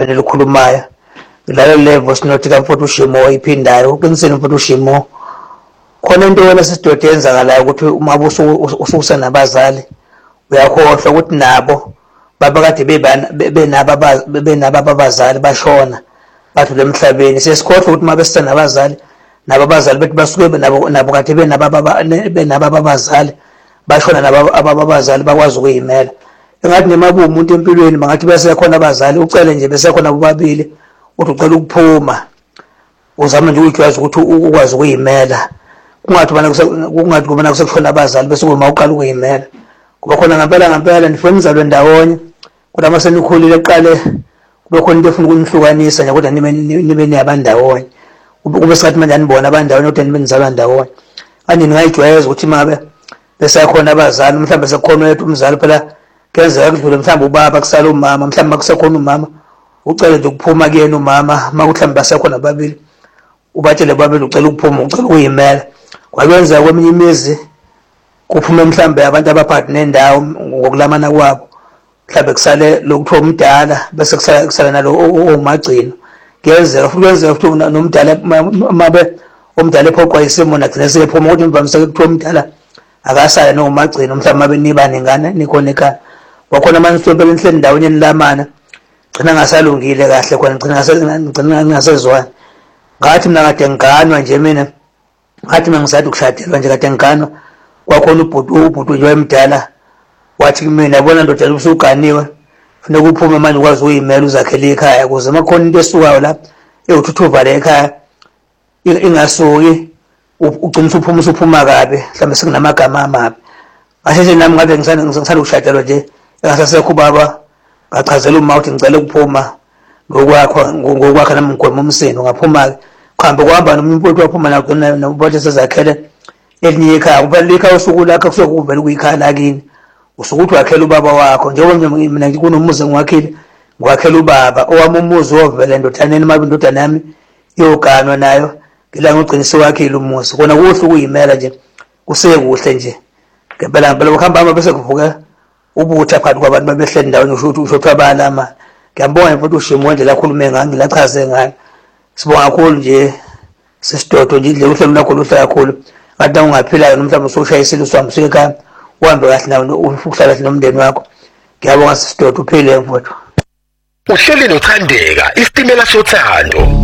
panel ukhulumayo ngilalele voice note kaMfowethu Shimo iphindayo uqinisele Mfowethu Shimo khona into wena sisidode yenzakalayo ukuthi uma ususa nabazali uyakhohlwa ukuthi nabo baba kade benabo abazali bashona bathu lemhlabeni sesikhohlwa ukuthi uma besita nabazali nabo abazali bethu basuke nabo kade benabo abazali bashona nabo abazali bakwazi ukuyimela engathi nemabu umuntu empilweni bangathi bese khona abazali ucele nje bese khona bobabili uthi ucela ukuphuma uzama nje ukwazi ukuthi ukwazi ukuyimela kungathi kubona kusekushona abazali bese uma uqala ukuyimela kuba khona ngempela nifuna nizalwe ndawonye kodwa mase nikhulile eqale kube khona into efuna ukunihlukanisa nje kodwa nibe niyabandawonye kube sengathi manje anibona abandawonye kodwa nibe nizalwa ndawonye kanti ningayijwayeza ukuthi mabe bese khona abazali mhlawumbe sekukhona yethu umzali phela kenzeka kudlule mhlawumbe ubaba kusala umama mhlawumbe kusekhona umama ucela nje ukuphuma kuyena umama mhlawumbe basekhona babili ubatshele babili ucela ukuphuma ucela ukuyimela kwakwenza kweminye imizi kuphume mhlawumbe abantu abaphathi nendawo ngokulamana kwabo mhlawumbe kusale lokuthiwa umdala bese kusala nalo omagcino kuyenzeka futhi nomdala mabe umdala ephoqwa isimo nagcina sephuma ukuthi mvamisa ukuthiwa umdala akasala nomagcino mhlawumbe mabe nibaningana nikhona ekhaya wakhona manje empeleni hleli ndawonye nilamana gcina ngasalungile kahle khona ngicina ngasezwana ngathi mina kade ngiganwa nje mina ngathi mina ngisathi ukushadelwa nje kade ngiganwa kwakhona ubhuti nje wemdala wathi mina yabona ndoda usuganiwe kufanele uphume manje ukwazi uyimela uzakhele ekhaya ukuze makhona into esukayo lapha eyothuthuvala ekhaya ingasuki ugcina usuphuma kabi mhlawumbe sekunamagama amabi ashe nami ngabe ngisanda ukushadelwa nje engasasekho ubaba ngachazela uma uthi ngicela ukuphuma ngokwakho nami ngigwema umsindo ngaphuma kuhambe kuhamba nomuntu waphuma nobothi sezakhele elinye ekhaya kubaluleka ekhaya usuku lakho kusuke kuvela kuyikhaya lakini usuke uthi wakhela ubaba wakho njengoba mina kunomuzi ngwakhela ubaba owami umuzi wovela endodaneni mabe indodana yami iyoganwa nayo ngila ngugcinise wakhile umuzi kona kuhle ukuyimela nje kusekuhle nje ngempela ukuhamba bese kuvuka ubutha phakathi kwabantu babehleli ndawo usho abalama ngiyambona Mfowethu Shimo nje lakhulume ngayo ngilachaze ngayo sibonga kakhulu nje sesidodo nje indlela uhlelo lakho luhle kakhulu kanti ungaphilayo nomhlawumbe usushayisile uhambe ekhaya uhambe kahle nawo uhlala kahle nomndeni wakho ngiyabonga sesidodo uphile Mfowethu uhleli nothandeka isitimela sothando